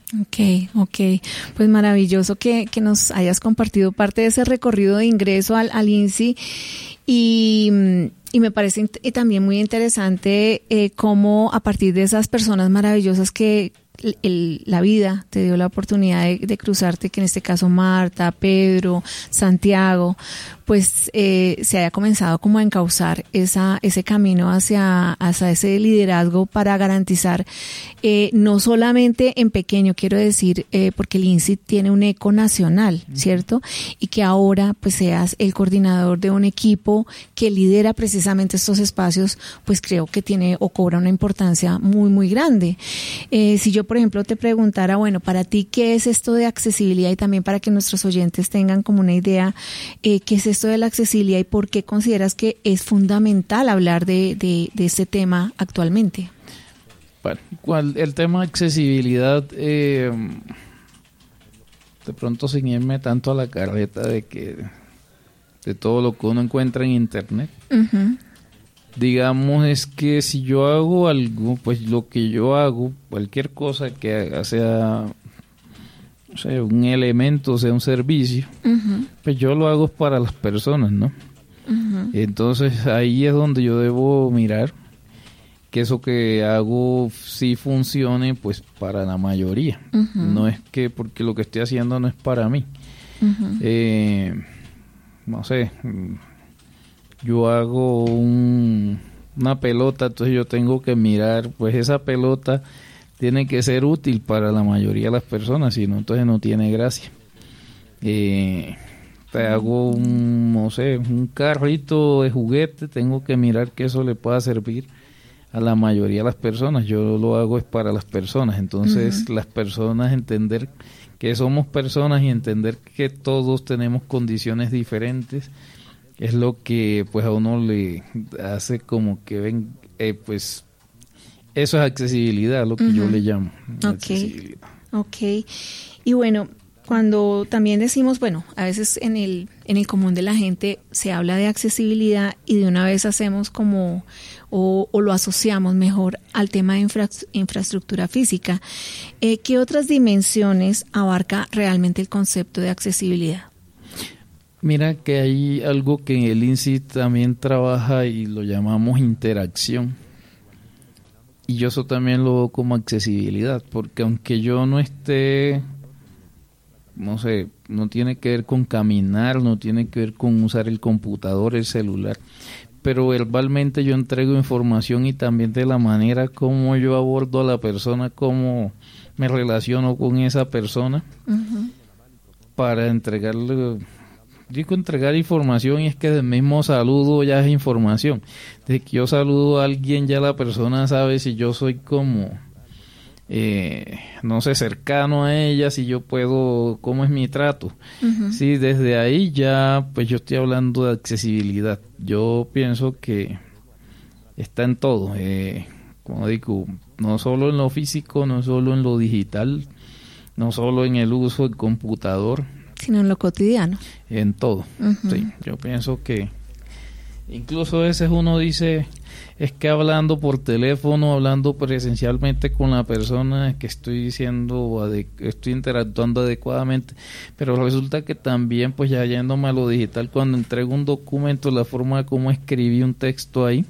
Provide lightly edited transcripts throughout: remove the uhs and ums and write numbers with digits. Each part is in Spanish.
Okay. Pues maravilloso que nos hayas compartido parte de ese recorrido de ingreso al INSI y me parece también muy interesante cómo a partir de esas personas maravillosas que la vida te dio la oportunidad de cruzarte, que en este caso Marta, Pedro, Santiago, pues se haya comenzado como a encauzar ese camino hacia ese liderazgo para garantizar no solamente en pequeño, quiero decir, porque el INSI tiene un eco nacional, ¿cierto? Y que ahora pues seas el coordinador de un equipo que lidera precisamente estos espacios, pues creo que tiene o cobra una importancia muy, muy grande. Si yo, por ejemplo, te preguntara, bueno, para ti, ¿qué es esto de accesibilidad? Y también para que nuestros oyentes tengan como una idea, ¿qué es esto de la accesibilidad y por qué consideras que es fundamental hablar de este tema actualmente? Bueno, el tema de accesibilidad, de pronto sin irme tanto a la carreta de todo lo que uno encuentra en internet, digamos es que si yo hago algo, pues lo que yo hago, cualquier cosa que haga, sea un elemento, sea un servicio, pues yo lo hago para las personas, ¿no? Entonces ahí es donde yo debo mirar que eso que hago sí funcione pues para la mayoría. No es que porque lo que estoy haciendo no es para mí. No sé, yo hago una pelota, entonces yo tengo que mirar, pues esa pelota tiene que ser útil para la mayoría de las personas, si no, entonces no tiene gracia. Te hago un carrito de juguete, tengo que mirar que eso le pueda servir a la mayoría de las personas. Yo lo hago es para las personas, entonces las personas entender que somos personas y entender que todos tenemos condiciones diferentes es lo que pues a uno le hace como que ven, pues eso es accesibilidad, lo que yo le llamo accesibilidad. Okay. Y bueno, cuando también decimos, bueno, a veces en el común de la gente se habla de accesibilidad y de una vez hacemos como o lo asociamos mejor al tema de infraestructura física. ¿Qué otras dimensiones abarca realmente el concepto de accesibilidad? Mira que hay algo que en el INSI también trabaja y lo llamamos interacción. Y yo eso también lo veo como accesibilidad, porque aunque yo no esté, no sé, no tiene que ver con caminar, no tiene que ver con usar el computador, el celular, pero verbalmente yo entrego información y también de la manera como yo abordo a la persona, cómo me relaciono con esa persona para entregarle. Digo entregar información y es que del mismo saludo ya es información. Desde que yo saludo a alguien ya la persona sabe si yo soy como, no sé, cercano a ella, si yo puedo, cómo es mi trato. Sí, desde ahí ya pues yo estoy hablando de accesibilidad. Yo pienso que está en todo. Como digo, no solo en lo físico, no solo en lo digital, no solo en el uso del computador, sino en lo cotidiano. En todo. Sí, yo pienso que incluso a veces uno dice, es que hablando por teléfono, hablando presencialmente con la persona que estoy estoy interactuando adecuadamente, pero resulta que también pues ya yéndome a lo digital, cuando entrego un documento, la forma como escribí un texto ahí,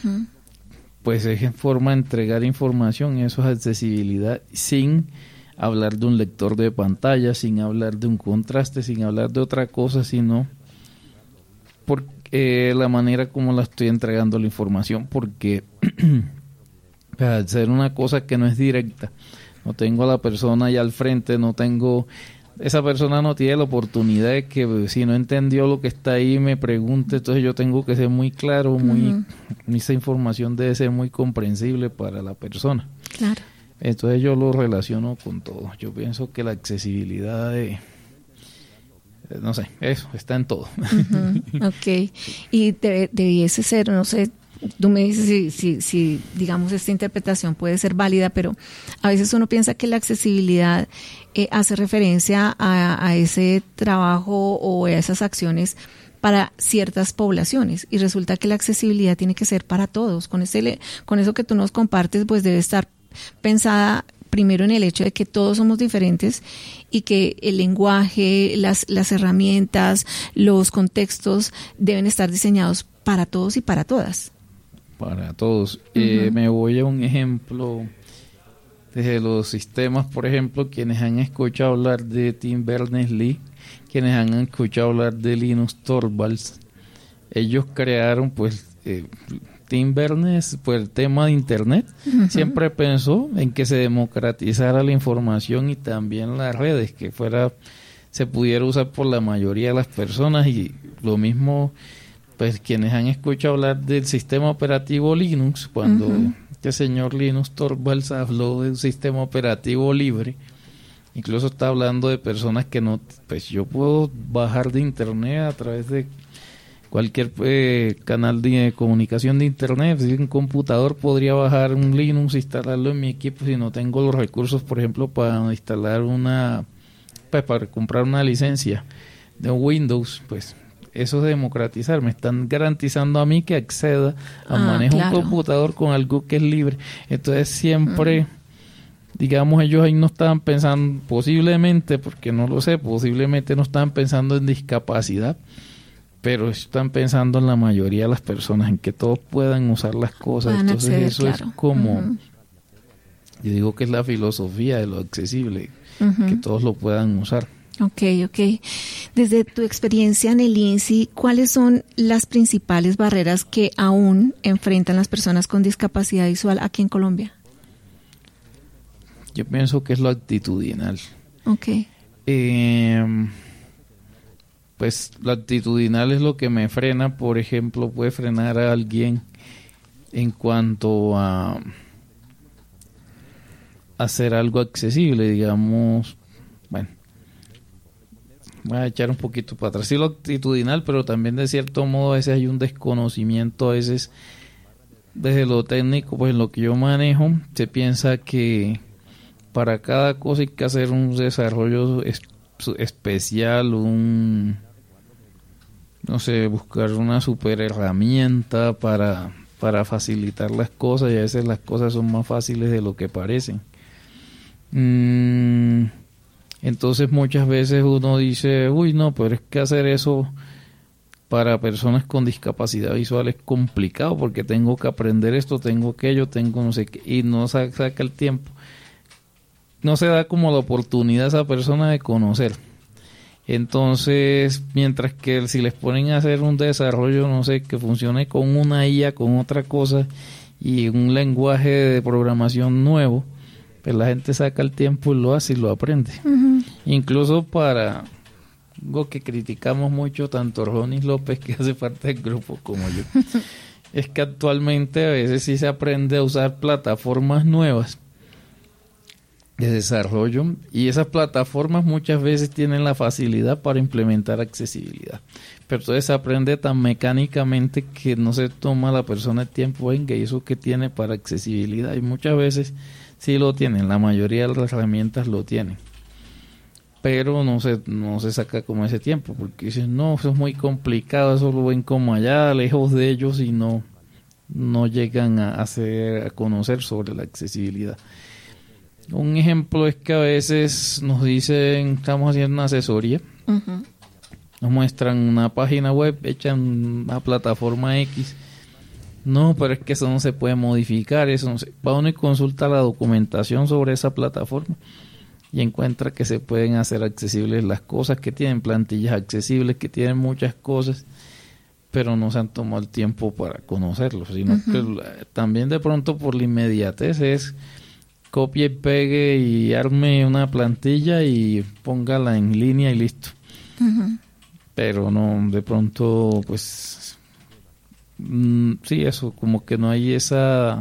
pues es en forma de entregar información, eso es accesibilidad sin hablar de un lector de pantalla, sin hablar de un contraste, sin hablar de otra cosa, sino porque la manera como la estoy entregando la información, porque al ser una cosa que no es directa, no tengo a la persona allá al frente, esa persona no tiene la oportunidad de que si no entendió lo que está ahí me pregunte, entonces yo tengo que ser muy claro, esa información debe ser muy comprensible para la persona. Claro. Entonces yo lo relaciono con todo. Yo pienso que la accesibilidad no sé, eso está en todo. Okay. Y debiese ser, no sé, tú me dices si digamos esta interpretación puede ser válida, pero a veces uno piensa que la accesibilidad hace referencia a ese trabajo o a esas acciones para ciertas poblaciones y resulta que la accesibilidad tiene que ser para todos. Con eso que tú nos compartes, pues debe estar pensada primero en el hecho de que todos somos diferentes y que el lenguaje, las herramientas, los contextos deben estar diseñados para todos y para todas. Para todos. Me voy a un ejemplo desde los sistemas, por ejemplo, quienes han escuchado hablar de Tim Berners-Lee, quienes han escuchado hablar de Linus Torvalds, ellos crearon pues Tim Berners, pues el tema de Internet, siempre pensó en que se democratizara la información y también las redes, que se pudiera usar por la mayoría de las personas. Y lo mismo, pues quienes han escuchado hablar del sistema operativo Linux, cuando este señor Linus Torvalds habló de un sistema operativo libre, incluso está hablando de personas que no, pues yo puedo bajar de Internet a través de cualquier canal de comunicación de Internet. Si un computador podría bajar un Linux, instalarlo en mi equipo si no tengo los recursos, por ejemplo, para instalar para comprar una licencia de Windows. Pues eso es democratizar. Me están garantizando a mí que acceda a manejo un computador con algo que es libre. Entonces siempre, digamos, ellos ahí no estaban pensando, posiblemente, porque no lo sé, posiblemente no estaban pensando en discapacidad, pero están pensando en la mayoría de las personas, en que todos puedan usar las cosas. Entonces acceder, eso es como, yo digo que es la filosofía de lo accesible, que todos lo puedan usar. Ok. Desde tu experiencia en el INSI, ¿cuáles son las principales barreras que aún enfrentan las personas con discapacidad visual aquí en Colombia? Yo pienso que es lo actitudinal. Ok. Pues lo actitudinal es lo que me frena. Por ejemplo, puede frenar a alguien en cuanto a hacer algo accesible, digamos. Bueno, voy a echar un poquito para atrás. Sí, lo actitudinal, pero también de cierto modo a veces hay un desconocimiento. A veces desde lo técnico, pues en lo que yo manejo, se piensa que para cada cosa hay que hacer un desarrollo especial, no sé, buscar una super herramienta para facilitar las cosas, y a veces las cosas son más fáciles de lo que parecen. Entonces muchas veces uno dice, uy, no, pero es que hacer eso para personas con discapacidad visual es complicado, porque tengo que aprender esto, tengo aquello, tengo no sé qué, y no saca el tiempo. No se da como la oportunidad a esa persona de conocer. Entonces, mientras que si les ponen a hacer un desarrollo, no sé, que funcione con una IA, con otra cosa, y un lenguaje de programación nuevo, pues la gente saca el tiempo y lo hace y lo aprende. Incluso para algo que criticamos mucho, tanto Ronnie López, que hace parte del grupo, como yo, es que actualmente a veces sí se aprende a usar plataformas nuevas de desarrollo, y esas plataformas muchas veces tienen la facilidad para implementar accesibilidad, pero entonces se aprende tan mecánicamente que no se toma la persona el tiempo en que eso que tiene para accesibilidad, y muchas veces sí lo tienen, la mayoría de las herramientas lo tienen, pero no se saca como ese tiempo, porque dicen, no, eso es muy complicado, eso lo ven como allá lejos de ellos y no llegan a conocer sobre la accesibilidad. Un ejemplo es que a veces nos dicen, estamos haciendo una asesoría, nos muestran una página web hecha en una plataforma X. No, pero es que eso no se puede modificar, eso no se... Va uno y consulta la documentación sobre esa plataforma y encuentra que se pueden hacer accesibles las cosas, que tienen plantillas accesibles, que tienen muchas cosas, pero no se han tomado el tiempo para conocerlo, sino que también de pronto por la inmediatez es copie y pegue y arme una plantilla y póngala en línea y listo. Pero no, de pronto pues sí, eso, como que no hay ese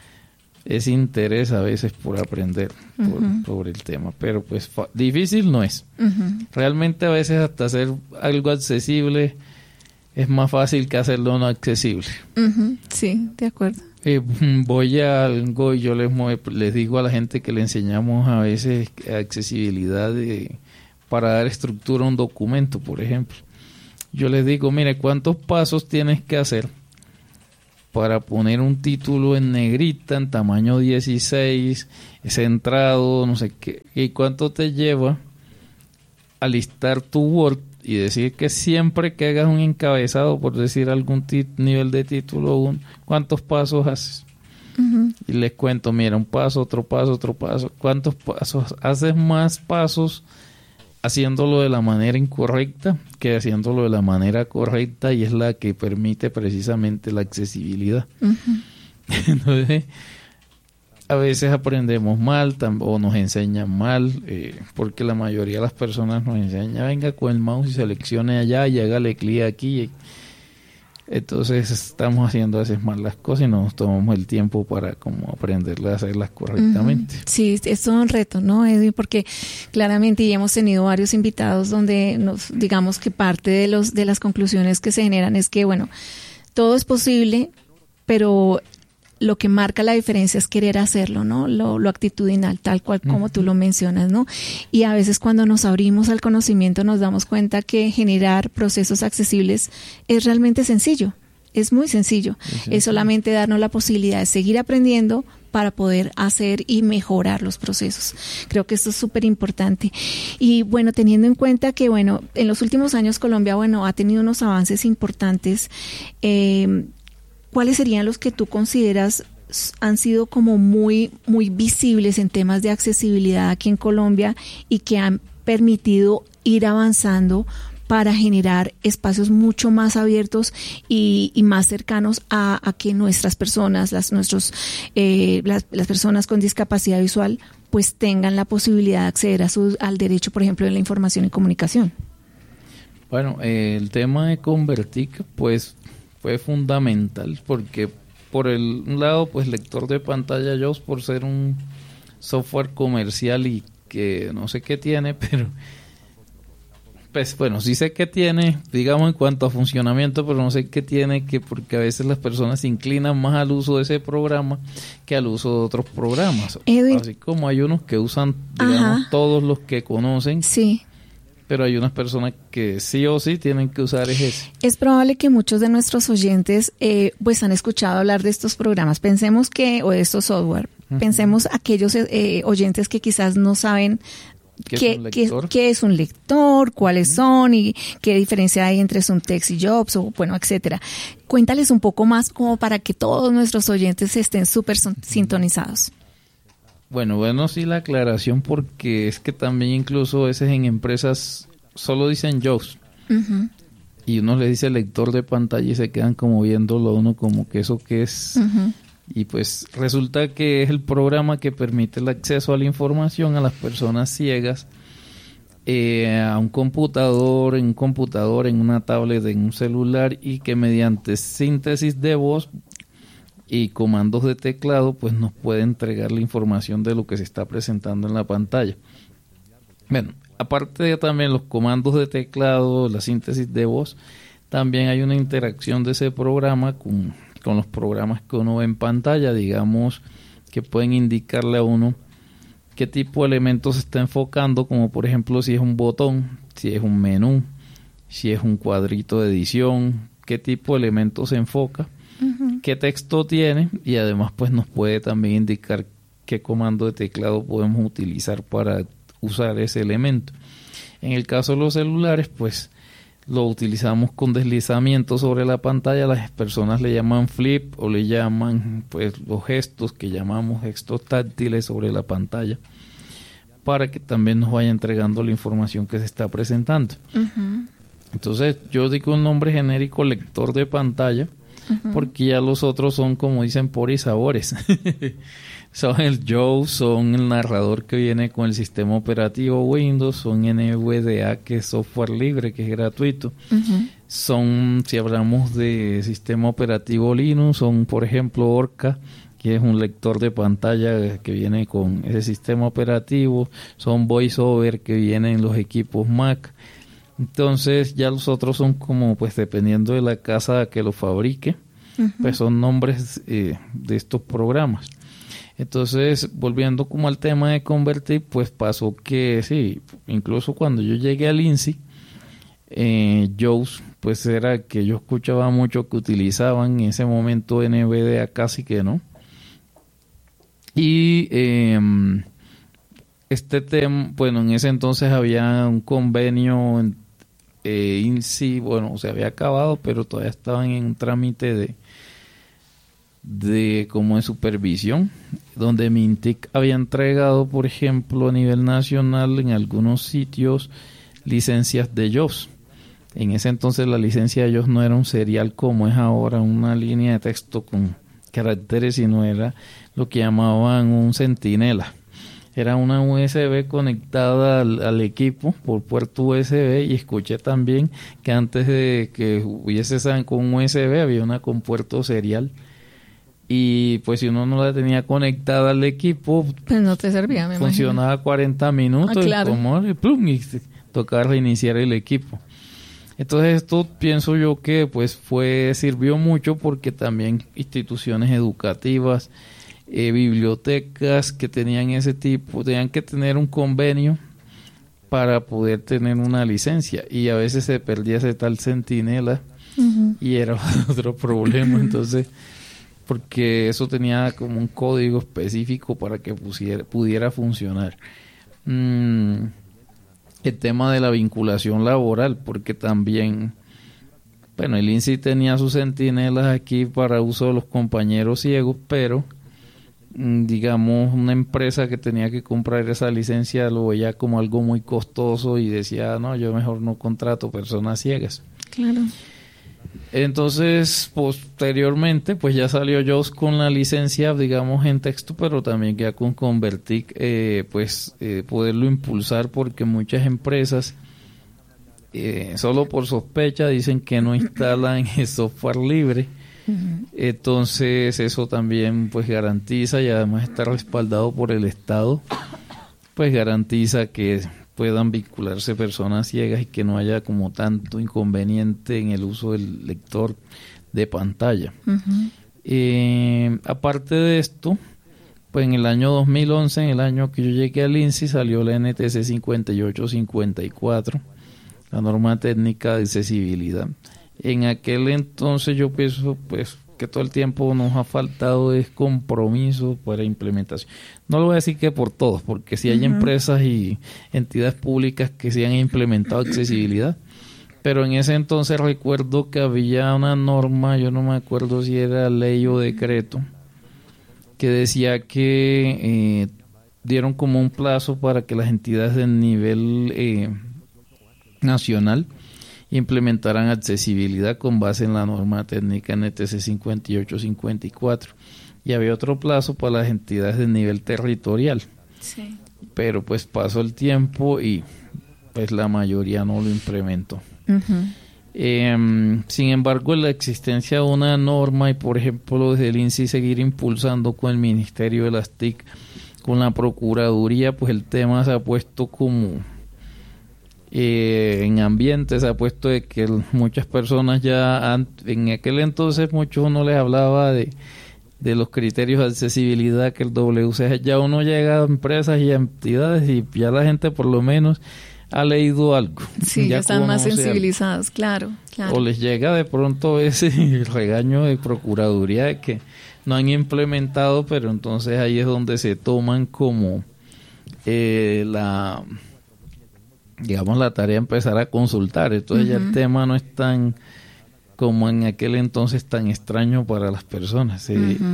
interés a veces por aprender sobre el tema, pero pues difícil no es. Realmente a veces hasta hacer algo accesible es más fácil que hacerlo no accesible. Sí, de acuerdo. Voy a algo y yo les digo a la gente que le enseñamos a veces accesibilidad para dar estructura a un documento, por ejemplo. Yo les digo, mire, ¿cuántos pasos tienes que hacer para poner un título en negrita, en tamaño 16, centrado, no sé qué, y cuánto te lleva a listar tu Word y decir que siempre que hagas un encabezado, por decir algún nivel de título, ¿cuántos pasos haces? Uh-huh. Y les cuento, mira, un paso, otro paso, otro paso. ¿Cuántos pasos? Haces más pasos haciéndolo de la manera incorrecta que haciéndolo de la manera correcta, y es la que permite precisamente la accesibilidad. Uh-huh. Entonces, a veces aprendemos mal o nos enseñan mal, porque la mayoría de las personas nos enseñan, venga con el mouse y seleccione allá y hágale clic aquí. Entonces estamos haciendo a veces mal las cosas y no nos tomamos el tiempo para como aprender a hacerlas correctamente. Uh-huh. Sí, es todo un reto, ¿no, Edwin? Porque claramente ya hemos tenido varios invitados donde digamos que parte de las conclusiones que se generan es que, bueno, todo es posible, pero lo que marca la diferencia es querer hacerlo, ¿no? Lo actitudinal, tal cual como tú lo mencionas, ¿no? Y a veces cuando nos abrimos al conocimiento nos damos cuenta que generar procesos accesibles es realmente sencillo, es muy sencillo. Sí. Es solamente darnos la posibilidad de seguir aprendiendo para poder hacer y mejorar los procesos. Creo que esto es súper importante. Y bueno, teniendo en cuenta que, bueno, en los últimos años Colombia, bueno, ha tenido unos avances importantes, ¿cuáles serían los que tú consideras han sido como muy, muy visibles en temas de accesibilidad aquí en Colombia y que han permitido ir avanzando para generar espacios mucho más abiertos y más cercanos a que nuestras personas, las personas con discapacidad visual, pues tengan la posibilidad de acceder al derecho, por ejemplo, de la información y comunicación? Bueno, el tema de Convertic, pues fue fundamental porque por un lado, pues lector de pantalla JAWS, por ser un software comercial y que no sé qué tiene, pero pues bueno, sí sé qué tiene, digamos en cuanto a funcionamiento, pero no sé qué tiene, porque a veces las personas se inclinan más al uso de ese programa que al uso de otros programas. Edwin. Así como hay unos que usan, digamos, todos los que conocen. Sí. Pero hay unas personas que sí o sí tienen que usar ese. Es probable que muchos de nuestros oyentes pues han escuchado hablar de estos programas. Pensemos o de estos software. Uh-huh. Pensemos aquellos oyentes que quizás no saben qué es un lector, cuáles son y qué diferencia hay entre Sumtext y JAWS, o bueno, etcétera. Cuéntales un poco más como para que todos nuestros oyentes estén súper sintonizados. Bueno, sí, la aclaración, porque es que también incluso a veces en empresas solo dicen JAWS. Uh-huh. Y uno le dice lector de pantalla y se quedan como viéndolo a uno como que eso qué es. Uh-huh. Y pues resulta que es el programa que permite el acceso a la información a las personas ciegas, a un computador, en una tablet, en un celular, y que mediante síntesis de voz y comandos de teclado pues nos puede entregar la información de lo que se está presentando en la pantalla. Bueno, aparte de también los comandos de teclado, la síntesis de voz, también hay una interacción de ese programa con los programas que uno ve en pantalla, digamos, que pueden indicarle a uno qué tipo de elementos se está enfocando, como por ejemplo si es un botón, si es un menú, si es un cuadrito de edición, qué tipo de elementos se enfoca. Uh-huh. Qué texto tiene, y además pues nos puede también indicar qué comando de teclado podemos utilizar para usar ese elemento. En el caso de los celulares, pues lo utilizamos con deslizamiento sobre la pantalla. Las personas le llaman flip o le llaman pues los gestos que llamamos gestos táctiles sobre la pantalla, para que también nos vaya entregando la información que se está presentando. Uh-huh. Entonces yo digo un nombre genérico, lector de pantalla, uh-huh, porque ya los otros son, como dicen, por y sabores. Son el JAWS, son el narrador que viene con el sistema operativo Windows, son NVDA, que es software libre, que es gratuito. Uh-huh. Son, si hablamos de sistema operativo Linux, son por ejemplo Orca, que es un lector de pantalla que viene con ese sistema operativo. Son VoiceOver, que viene en los equipos Mac. Entonces ya los otros son como, pues dependiendo de la casa que lo fabrique, uh-huh, pues son nombres de estos programas. Entonces, volviendo como al tema de Convertic, pues pasó que sí, incluso cuando yo llegué al INSI, JAWS pues era que yo escuchaba mucho que utilizaban en ese momento NVDA, casi que no. Y este tema, bueno, en ese entonces había un convenio INSI, bueno, se había acabado, pero todavía estaban en un trámite de como de supervisión, donde Mintic había entregado, por ejemplo, a nivel nacional en algunos sitios licencias de JAWS. En ese entonces la licencia de JAWS no era un serial como es ahora, una línea de texto con caracteres, sino era lo que llamaban un centinela. Era una USB conectada al equipo por puerto USB, y escuché también que antes de que hubiese esa con USB había una con puerto serial, y pues si uno no la tenía conectada al equipo, pues no te servía, me funcionaba imagino. 40 minutos, Claro. y tocaba reiniciar el equipo. Entonces esto pienso yo que pues sirvió mucho, porque también instituciones educativas, bibliotecas que tenían ese tipo, tenían que tener un convenio para poder tener una licencia, y a veces se perdía ese tal centinela y era otro problema. Entonces, porque eso tenía como un código específico para que pudiera funcionar. El tema de la vinculación laboral, porque también, bueno, el INSI tenía sus centinelas aquí para uso de los compañeros ciegos, pero digamos, una empresa que tenía que comprar esa licencia lo veía como algo muy costoso y decía, no, yo mejor no contrato personas ciegas. Claro. Entonces, posteriormente, pues ya salió JAWS con la licencia, digamos, en texto, pero también ya con Convertic, poderlo impulsar, porque muchas empresas, solo por sospecha, dicen que no instalan el software libre. Entonces eso también pues garantiza, y además está respaldado por el Estado, pues garantiza que puedan vincularse personas ciegas y que no haya como tanto inconveniente en el uso del lector de pantalla. Aparte de esto, pues en el año 2011, en el año que yo llegué al INSI, salió la NTC 5854, la norma técnica de accesibilidad. En aquel entonces yo pienso pues que todo el tiempo nos ha faltado es compromiso para implementación. No lo voy a decir que por todos, porque si hay empresas y entidades públicas que sí han implementado accesibilidad, pero en ese entonces recuerdo que había una norma, yo no me acuerdo si era ley o decreto, que decía que dieron como un plazo para que las entidades de nivel nacional implementarán accesibilidad con base en la norma técnica NTC 5854, y había otro plazo para las entidades de nivel territorial. Sí. Pero pues pasó el tiempo y pues la mayoría no lo implementó. Sin embargo, la existencia de una norma, y por ejemplo desde el INSI seguir impulsando con el Ministerio de las TIC, con la Procuraduría, pues el tema se ha puesto como en ambiente, se ha puesto de que muchas personas ya en aquel entonces muchos uno les hablaba de los criterios de accesibilidad, que el WCAG, ya uno llega a empresas y a entidades y ya la gente por lo menos ha leído algo. Sí, ya están más sensibilizados, claro. O les llega de pronto ese regaño de Procuraduría de que no han implementado, pero entonces ahí es donde se toman como la tarea de empezar a consultar. Entonces ya el tema no es tan como en aquel entonces tan extraño para las personas.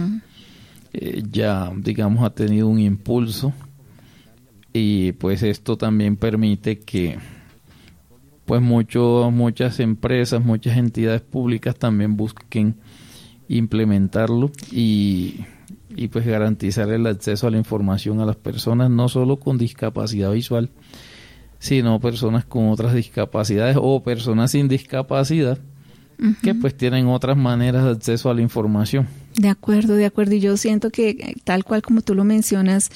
Ya digamos ha tenido un impulso, y pues esto también permite que pues muchas empresas, muchas entidades públicas también busquen implementarlo y pues garantizar el acceso a la información a las personas, no solo con discapacidad visual, sino personas con otras discapacidades o personas sin discapacidad que pues tienen otras maneras de acceso a la información. De acuerdo. Y yo siento que tal cual como tú lo mencionas,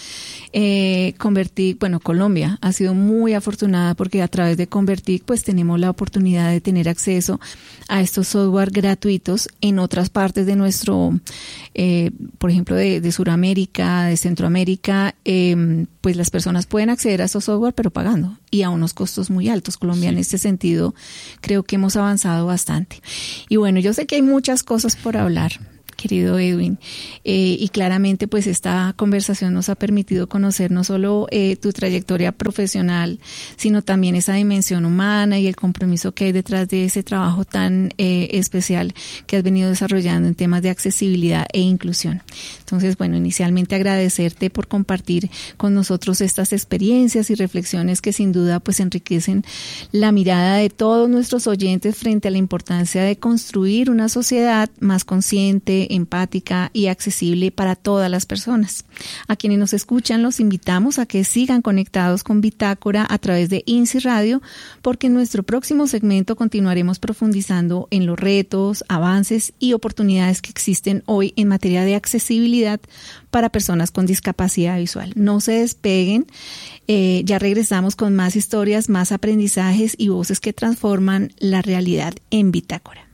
Colombia ha sido muy afortunada porque a través de Convertic pues tenemos la oportunidad de tener acceso a estos software gratuitos en otras partes de nuestro, por ejemplo, de Sudamérica, de Centroamérica, pues las personas pueden acceder a estos software pero pagando y a unos costos muy altos. Colombia en este sentido creo que hemos avanzado bastante. Y bueno, yo sé que hay muchas cosas por hablar, querido Edwin, y claramente pues esta conversación nos ha permitido conocer no solo tu trayectoria profesional, sino también esa dimensión humana y el compromiso que hay detrás de ese trabajo tan especial que has venido desarrollando en temas de accesibilidad e inclusión. Entonces, bueno, inicialmente agradecerte por compartir con nosotros estas experiencias y reflexiones que sin duda pues enriquecen la mirada de todos nuestros oyentes frente a la importancia de construir una sociedad más consciente, empática y accesible para todas las personas. A quienes nos escuchan los invitamos a que sigan conectados con Bitácora a través de INSI Radio, porque en nuestro próximo segmento continuaremos profundizando en los retos, avances y oportunidades que existen hoy en materia de accesibilidad para personas con discapacidad visual. No se despeguen, ya regresamos con más historias, más aprendizajes y voces que transforman la realidad en Bitácora.